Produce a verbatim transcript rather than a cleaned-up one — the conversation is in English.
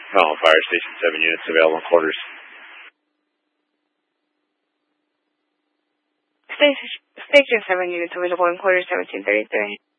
Oh, Fire Station seven units available in quarters. Station, Station seven units available in quarters seventeen thirty-three.